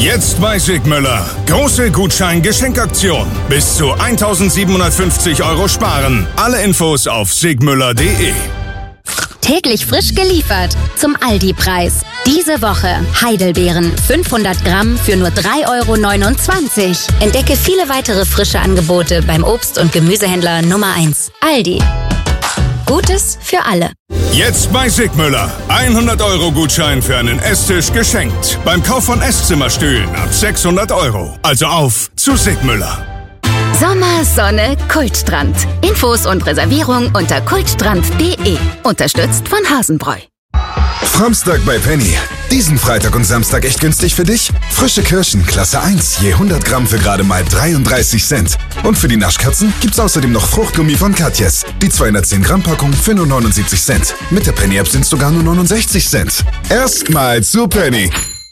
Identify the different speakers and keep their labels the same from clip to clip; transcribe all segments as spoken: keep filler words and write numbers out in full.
Speaker 1: Jetzt bei Sigmüller. Große Gutschein-Geschenkaktion. Bis zu eintausendsiebenhundertfünfzig Euro sparen. Alle Infos auf sigmüller punkt de.
Speaker 2: Täglich frisch geliefert zum Aldi-Preis. Diese Woche Heidelbeeren fünfhundert Gramm für nur drei Euro neunundzwanzig. Entdecke viele weitere frische Angebote beim Obst- und Gemüsehändler Nummer eins. Aldi. Gutes für alle.
Speaker 1: Jetzt bei Sigmüller. hundert Euro Gutschein für einen Esstisch geschenkt. Beim Kauf von Esszimmerstühlen ab sechshundert Euro. Also auf zu Sigmüller.
Speaker 2: Sommer, Sonne, Kultstrand. Infos und Reservierung unter kultstrand punkt de. Unterstützt von Hasenbräu.
Speaker 3: Framstag bei Penny. Diesen Freitag und Samstag echt günstig für dich? Frische Kirschen, Klasse eins, je hundert Gramm für gerade mal dreiunddreißig Cent. Und für die Naschkatzen gibt's außerdem noch Fruchtgummi von Katjes. Die zweihundertzehn Gramm Packung für nur neunundsiebzig Cent. Mit der Penny-App sind's sogar nur neunundsechzig Cent. Erstmal zu Penny.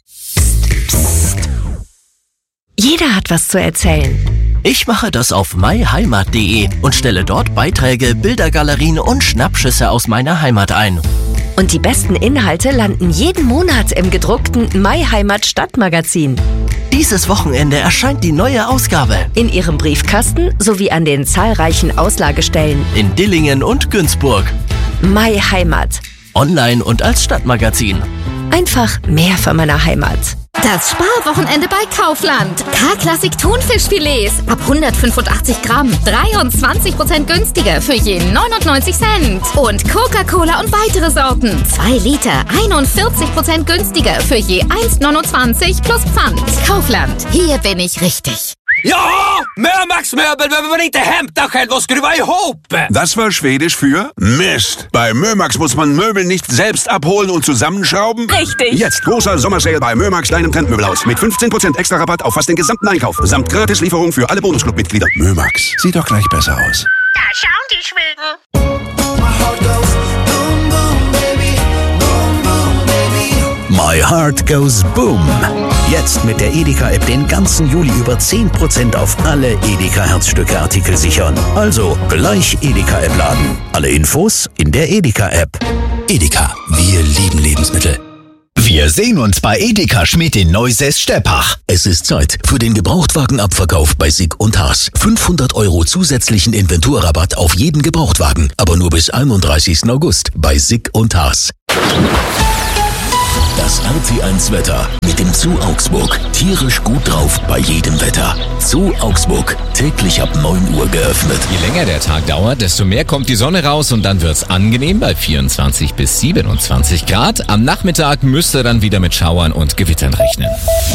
Speaker 4: Psst. Jeder hat was zu erzählen.
Speaker 5: Ich mache das auf my heimat punkt de und stelle dort Beiträge, Bildergalerien und Schnappschüsse aus meiner Heimat ein.
Speaker 4: Und die besten Inhalte landen jeden Monat im gedruckten My Heimat Stadtmagazin.
Speaker 5: Dieses Wochenende erscheint die neue Ausgabe.
Speaker 4: In Ihrem Briefkasten sowie an den zahlreichen Auslagestellen.
Speaker 5: In Dillingen und Günzburg.
Speaker 4: My Heimat.
Speaker 5: Online und als Stadtmagazin.
Speaker 4: Einfach mehr von meiner Heimat.
Speaker 6: Das Sparwochenende bei Kaufland. K-Klassik Thunfischfilets ab hundertfünfundachtzig Gramm. dreiundzwanzig Prozent günstiger für je neunundneunzig Cent. Und Coca-Cola und weitere Sorten. zwei Liter, einundvierzig Prozent günstiger für je eins neunundzwanzig plus Pfand. Kaufland, hier bin ich richtig.
Speaker 7: Ja, Mömax-Möbel behöver man inte hämta själv och skruva ihop.
Speaker 8: Das war Schwedisch für Mist. Bei Mömax muss man Möbel nicht selbst abholen und zusammenschrauben.
Speaker 4: Richtig.
Speaker 8: Jetzt großer Sommersale bei Mömax Kleinem Trendmöbelhaus mit fünfzehn Prozent extra Rabatt auf fast den gesamten Einkauf. Samt Gratislieferung für alle Bonusclub-Mitglieder. Mömax, sieht doch gleich besser aus.
Speaker 9: Da schauen die Schweden.
Speaker 10: My Heart Goes Boom. Jetzt mit der Edeka-App den ganzen Juli über zehn Prozent auf alle Edeka-Herzstücke-Artikel sichern. Also gleich Edeka-App laden. Alle Infos in der Edeka-App.
Speaker 11: Edeka, wir lieben Lebensmittel. Wir sehen uns bei Edeka Schmidt in Neusäß-Steppach.
Speaker 10: Es ist Zeit für den Gebrauchtwagenabverkauf bei Sig und Haas. fünfhundert Euro zusätzlichen Inventurrabatt auf jeden Gebrauchtwagen. Aber nur bis einunddreißigsten August bei Sig und Haas. Das R T eins Wetter mit dem Zoo Augsburg. Tierisch gut drauf bei jedem Wetter. Zoo Augsburg. Täglich ab neun Uhr geöffnet.
Speaker 12: Je länger der Tag dauert, desto mehr kommt die Sonne raus und dann wird's angenehm bei vierundzwanzig bis siebenundzwanzig Grad. Am Nachmittag müsst ihr dann wieder mit Schauern und Gewittern rechnen.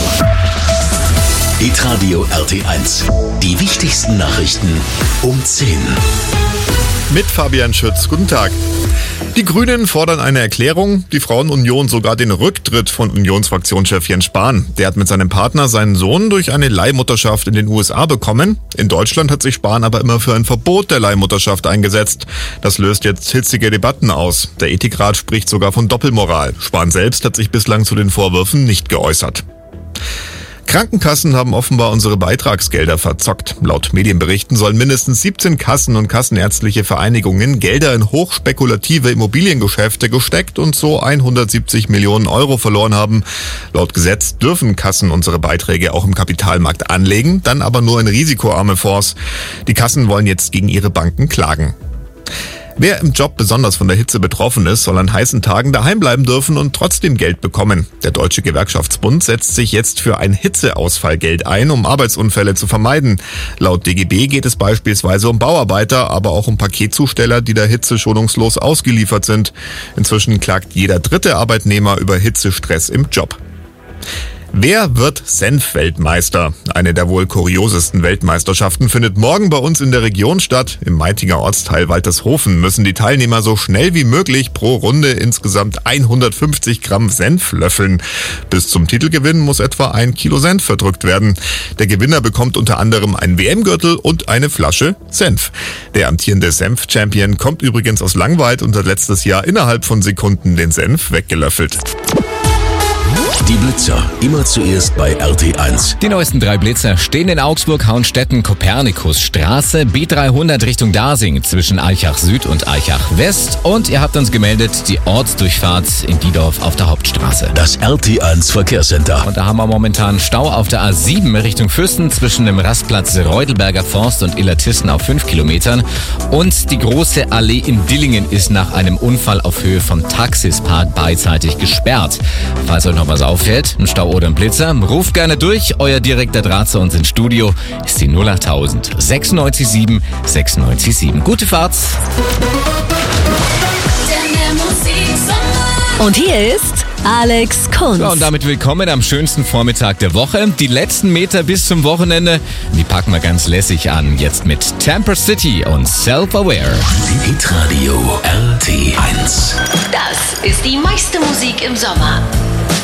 Speaker 10: Hitradio R T eins. Die wichtigsten Nachrichten um zehn.
Speaker 13: Mit Fabian Schütz. Guten Tag. Die Grünen fordern eine Erklärung, die Frauenunion sogar den Rücktritt von Unionsfraktionschef Jens Spahn. Der hat mit seinem Partner seinen Sohn durch eine Leihmutterschaft in den U S A bekommen. In Deutschland hat sich Spahn aber immer für ein Verbot der Leihmutterschaft eingesetzt. Das löst jetzt hitzige Debatten aus. Der Ethikrat spricht sogar von Doppelmoral. Spahn selbst hat sich bislang zu den Vorwürfen nicht geäußert. Krankenkassen haben offenbar unsere Beitragsgelder verzockt. Laut Medienberichten sollen mindestens siebzehn Kassen und kassenärztliche Vereinigungen Gelder in hochspekulative Immobiliengeschäfte gesteckt und so hundertsiebzig Millionen Euro verloren haben. Laut Gesetz dürfen Kassen unsere Beiträge auch im Kapitalmarkt anlegen, dann aber nur in risikoarme Fonds. Die Kassen wollen jetzt gegen ihre Banken klagen. Wer im Job besonders von der Hitze betroffen ist, soll an heißen Tagen daheim bleiben dürfen und trotzdem Geld bekommen. Der Deutsche Gewerkschaftsbund setzt sich jetzt für ein Hitzeausfallgeld ein, um Arbeitsunfälle zu vermeiden. Laut D G B geht es beispielsweise um Bauarbeiter, aber auch um Paketzusteller, die der Hitze schonungslos ausgeliefert sind. Inzwischen klagt jeder dritte Arbeitnehmer über Hitzestress im Job. Wer wird Senf-Weltmeister? Eine der wohl kuriosesten Weltmeisterschaften findet morgen bei uns in der Region statt. Im Meitinger Ortsteil Waltershofen müssen die Teilnehmer so schnell wie möglich pro Runde insgesamt hundertfünfzig Gramm Senf löffeln. Bis zum Titelgewinn muss etwa ein Kilo Senf verdrückt werden. Der Gewinner bekommt unter anderem einen W M-Gürtel und eine Flasche Senf. Der amtierende Senf-Champion kommt übrigens aus Langweid und hat letztes Jahr innerhalb von Sekunden den Senf weggelöffelt.
Speaker 10: Die Blitzer, immer zuerst bei R T eins.
Speaker 12: Die neuesten drei Blitzer stehen in Augsburg, Hauenstetten, Kopernikusstraße, B dreihundert Richtung Dasing zwischen Aichach Süd und Aichach West. Und ihr habt uns gemeldet, die Ortsdurchfahrt in Diedorf auf der Hauptstraße.
Speaker 10: Das R T eins Verkehrscenter.
Speaker 12: Und da haben wir momentan Stau auf der A sieben Richtung Fürsten zwischen dem Rastplatz Reudelberger Forst und Illertissen auf fünf Kilometern. Und die große Allee in Dillingen ist nach einem Unfall auf Höhe vom Taxispark beidseitig gesperrt. Falls euch noch was auffällt, ein Stau oder ein Blitzer, ruft gerne durch. Euer direkter Draht zu uns ins Studio ist die null achttausend sechsundneunzig sieben sechsundneunzig sieben. Gute Fahrt!
Speaker 4: Und hier ist Alex Kunz.
Speaker 12: So, und damit willkommen am schönsten Vormittag der Woche. Die letzten Meter bis zum Wochenende, die packen wir ganz lässig an. Jetzt mit Tamper City und Self-Aware.
Speaker 10: Hitradio R T eins.
Speaker 14: Das ist die meiste Musik im Sommer.